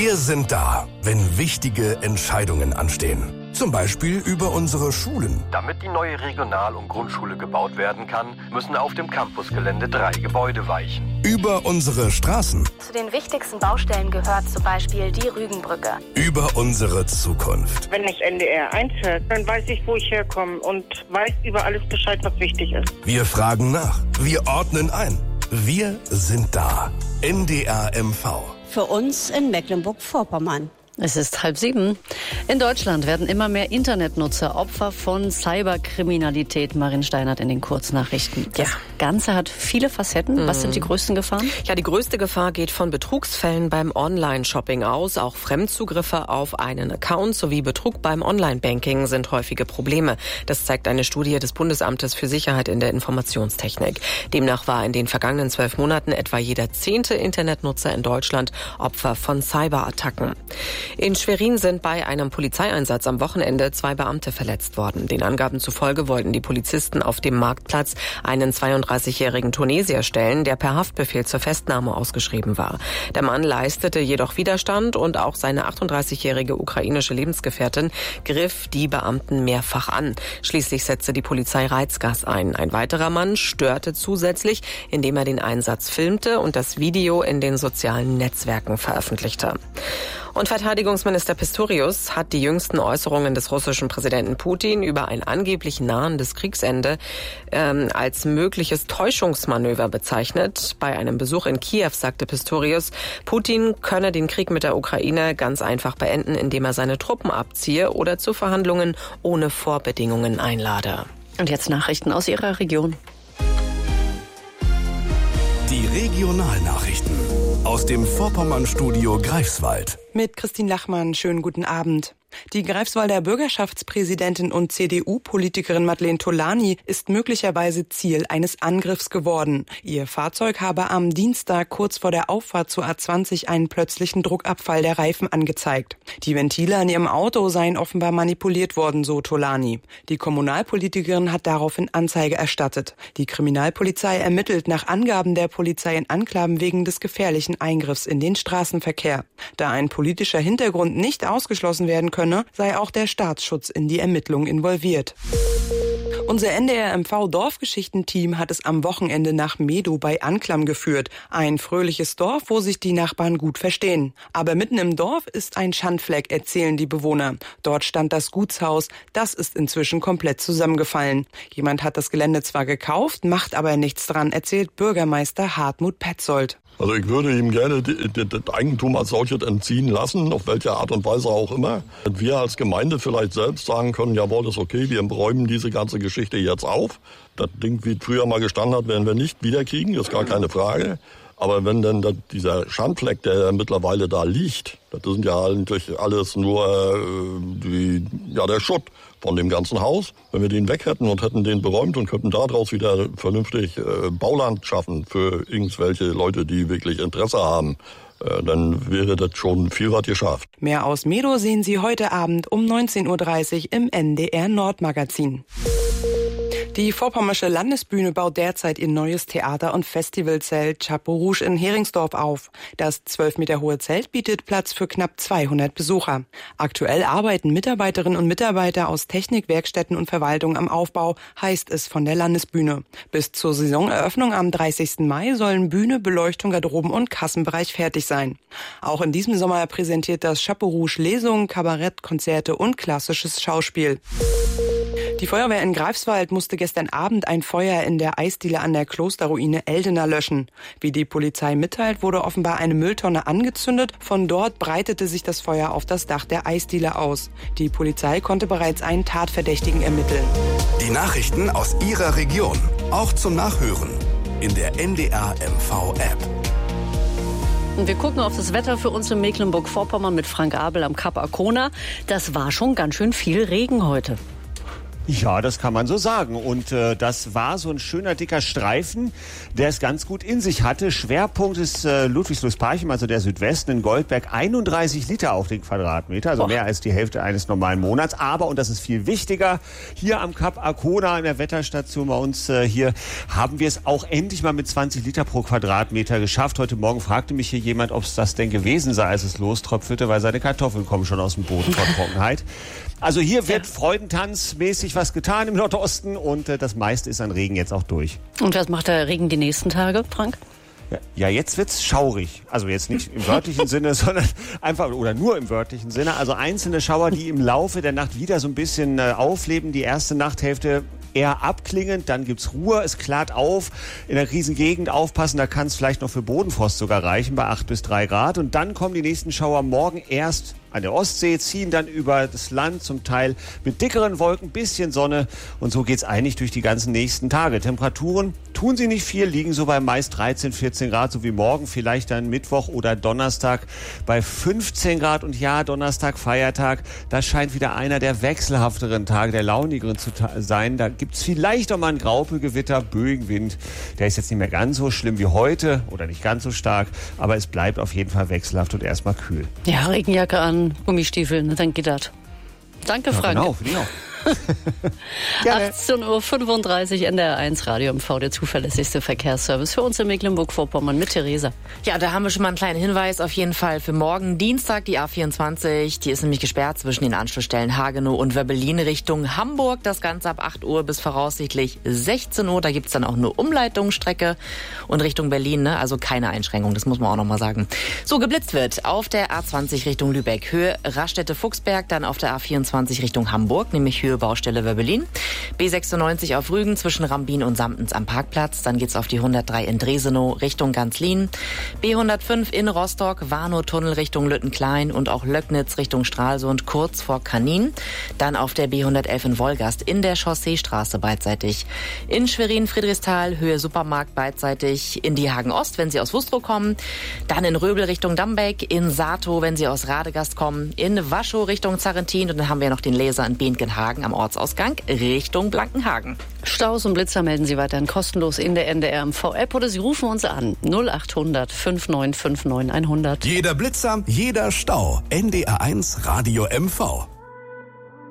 Wir sind da, wenn wichtige Entscheidungen anstehen. Zum Beispiel über unsere Schulen. Damit die neue Regional- und Grundschule gebaut werden kann, müssen auf dem Campusgelände 3 Gebäude weichen. Über unsere Straßen. Zu den wichtigsten Baustellen gehört zum Beispiel die Rügenbrücke. Über unsere Zukunft. Wenn das NDR einfährt, dann weiß ich, wo ich herkomme und weiß über alles Bescheid, was wichtig ist. Wir fragen nach. Wir ordnen ein. Wir sind da. NDR MV. Für uns in Mecklenburg-Vorpommern. Es ist 6:30. In Deutschland werden immer mehr Internetnutzer Opfer von Cyberkriminalität. Marin Steinert in den Kurznachrichten. Das Ganze hat viele Facetten. Was sind die größten Gefahren? Ja, die größte Gefahr geht von Betrugsfällen beim Online-Shopping aus. Auch Fremdzugriffe auf einen Account sowie Betrug beim Online-Banking sind häufige Probleme. Das zeigt eine Studie des Bundesamtes für Sicherheit in der Informationstechnik. Demnach war in den vergangenen 12 Monaten etwa jeder 10. Internetnutzer in Deutschland Opfer von Cyberattacken. In Schwerin sind bei einem Polizeieinsatz am Wochenende 2 Beamte verletzt worden. Den Angaben zufolge wollten die Polizisten auf dem Marktplatz einen 32-jährigen Tunesier stellen, der per Haftbefehl zur Festnahme ausgeschrieben war. Der Mann leistete jedoch Widerstand und auch seine 38-jährige ukrainische Lebensgefährtin griff die Beamten mehrfach an. Schließlich setzte die Polizei Reizgas ein. Ein weiterer Mann störte zusätzlich, indem er den Einsatz filmte und das Video in den sozialen Netzwerken veröffentlichte. Und Verteidigungsminister Pistorius hat die jüngsten Äußerungen des russischen Präsidenten Putin über ein angeblich nahendes Kriegsende als mögliches Täuschungsmanöver bezeichnet. Bei einem Besuch in Kiew sagte Pistorius, Putin könne den Krieg mit der Ukraine ganz einfach beenden, indem er seine Truppen abziehe oder zu Verhandlungen ohne Vorbedingungen einlade. Und jetzt Nachrichten aus Ihrer Region. Die Regionalnachrichten aus dem Vorpommern-Studio Greifswald. Mit Christine Lachmann, schönen guten Abend. Die Greifswalder Bürgerschaftspräsidentin und CDU-Politikerin Madeleine Tolani ist möglicherweise Ziel eines Angriffs geworden. Ihr Fahrzeug habe am Dienstag kurz vor der Auffahrt zur A20 einen plötzlichen Druckabfall der Reifen angezeigt. Die Ventile an ihrem Auto seien offenbar manipuliert worden, so Tolani. Die Kommunalpolitikerin hat daraufhin Anzeige erstattet. Die Kriminalpolizei ermittelt nach Angaben der Polizei in Anklaben wegen des gefährlichen Eingriffs in den Straßenverkehr. Da ein politischer Hintergrund nicht ausgeschlossen werden könne, sei auch der Staatsschutz in die Ermittlungen involviert. Unser NDR-MV-Dorfgeschichten-Team hat es am Wochenende nach Medow bei Anklam geführt. Ein fröhliches Dorf, wo sich die Nachbarn gut verstehen. Aber mitten im Dorf ist ein Schandfleck, erzählen die Bewohner. Dort stand das Gutshaus, das ist inzwischen komplett zusammengefallen. Jemand hat das Gelände zwar gekauft, macht aber nichts dran, erzählt Bürgermeister Hartmut Petzold. Also ich würde ihm gerne das Eigentum als solches entziehen lassen, auf welche Art und Weise auch immer. Wenn wir als Gemeinde vielleicht selbst sagen können, jawohl, ist okay, wir räumen diese ganze Geschichte jetzt auf. Das Ding, wie es früher mal gestanden hat, werden wir nicht wiederkriegen, ist gar keine Frage. Aber wenn dann dieser Schandfleck, der mittlerweile da liegt, das sind ja eigentlich alles nur der Schutt von dem ganzen Haus. Wenn wir den weg hätten und hätten den beräumt und könnten daraus wieder vernünftig Bauland schaffen für irgendwelche Leute, die wirklich Interesse haben, dann wäre das schon viel was geschafft. Mehr aus Medow sehen Sie heute Abend um 19:30 Uhr im NDR Nordmagazin. Die Vorpommersche Landesbühne baut derzeit ihr neues Theater- und Festivalzelt Chapeau Rouge in Heringsdorf auf. Das 12 Meter hohe Zelt bietet Platz für knapp 200 Besucher. Aktuell arbeiten Mitarbeiterinnen und Mitarbeiter aus Technik, Werkstätten und Verwaltung am Aufbau, heißt es von der Landesbühne. Bis zur Saisoneröffnung am 30. Mai sollen Bühne, Beleuchtung, Garderoben und Kassenbereich fertig sein. Auch in diesem Sommer präsentiert das Chapeau Rouge Lesungen, Kabarett, Konzerte und klassisches Schauspiel. Die Feuerwehr in Greifswald musste gestern Abend ein Feuer in der Eisdiele an der Klosterruine Eldena löschen. Wie die Polizei mitteilt, wurde offenbar eine Mülltonne angezündet. Von dort breitete sich das Feuer auf das Dach der Eisdiele aus. Die Polizei konnte bereits einen Tatverdächtigen ermitteln. Die Nachrichten aus Ihrer Region, auch zum Nachhören in der NDR MV-App. Und wir gucken auf das Wetter für uns in Mecklenburg-Vorpommern mit Frank Abel am Kap Arkona. Das war schon ganz schön viel Regen heute. Ja, das kann man so sagen. Und das war so ein schöner, dicker Streifen, der es ganz gut in sich hatte. Schwerpunkt ist Ludwigslust-Parchim, also der Südwesten in Goldberg, 31 Liter auf den Quadratmeter, also mehr als die Hälfte eines normalen Monats. Aber, und das ist viel wichtiger, hier am Kap Arkona in der Wetterstation bei uns hier haben wir es auch endlich mal mit 20 Liter pro Quadratmeter geschafft. Heute Morgen fragte mich hier jemand, ob es das denn gewesen sei, als es loströpfelte, weil seine Kartoffeln kommen schon aus dem Boden vor Trockenheit. Also hier wird freudentanzmäßig was getan im Nordosten und das meiste ist an Regen jetzt auch durch. Und was macht der Regen die nächsten Tage, Frank? Ja, jetzt wird's schaurig. Also jetzt nicht im wörtlichen Sinne, sondern einfach oder nur im wörtlichen Sinne. Also einzelne Schauer, die im Laufe der Nacht wieder so ein bisschen aufleben. Die erste Nachthälfte eher abklingend, dann gibt's Ruhe, es klart auf. In der Krisengegend aufpassen, da kann es vielleicht noch für Bodenfrost sogar reichen bei 8 bis 3 Grad. Und dann kommen die nächsten Schauer morgen erst an der Ostsee, ziehen dann über das Land, zum Teil mit dickeren Wolken, bisschen Sonne. Und so geht's eigentlich durch die ganzen nächsten Tage. Temperaturen tun sie nicht viel, liegen so bei meist 13, 14 Grad, so wie morgen, vielleicht dann Mittwoch oder Donnerstag bei 15 Grad. Und ja, Donnerstag, Feiertag, das scheint wieder einer der wechselhafteren Tage, der launigeren zu sein. Da gibt's vielleicht auch mal ein Graupelgewitter, Böenwind. Der ist jetzt nicht mehr ganz so schlimm wie heute oder nicht ganz so stark, aber es bleibt auf jeden Fall wechselhaft und erstmal kühl. Ja, Regenjacke an, Gummistiefeln, dann geht das. Danke, Frank. Genau, finde ich auch. 18.35 Uhr NDR1 Radio MV, der zuverlässigste Verkehrsservice für uns in Mecklenburg-Vorpommern mit Theresa. Ja, da haben wir schon mal einen kleinen Hinweis auf jeden Fall für morgen Dienstag, die A24. Die ist nämlich gesperrt zwischen den Anschlussstellen Hagenow und Wöbbelin Richtung Hamburg. Das Ganze ab 8 Uhr bis voraussichtlich 16 Uhr. Da gibt's dann auch eine Umleitungsstrecke und Richtung Berlin, ne? Also keine Einschränkung, das muss man auch noch mal sagen. So, geblitzt wird auf der A20 Richtung Lübeck, Höhe Raststätte-Fuchsberg, dann auf der A24 Richtung Hamburg, nämlich Höhe Baustelle Wöbbelin. B96 auf Rügen zwischen Rambin und Samtens am Parkplatz. Dann geht's auf die 103 in Dresenow Richtung Ganzlin. B105 in Rostock, Warnow-Tunnel Richtung Lüttenklein und auch Löcknitz Richtung Stralsund kurz vor Kanin. Dann auf der B111 in Wolgast in der Chausseestraße beidseitig. In Schwerin-Friedrichsthal Höhe Supermarkt beidseitig in die Hagen-Ost, wenn Sie aus Wustrow kommen. Dann in Röbel Richtung Dambeck, in Sato, wenn Sie aus Radegast kommen. In Waschow Richtung Zarrentin und dann haben wir noch den Laser in Behnkenhagen am Ortsausgang Richtung Blankenhagen. Staus und Blitzer melden Sie weiterhin kostenlos in der NDR MV-App oder Sie rufen uns an 0800 5959 100. Jeder Blitzer, jeder Stau. NDR1 Radio MV.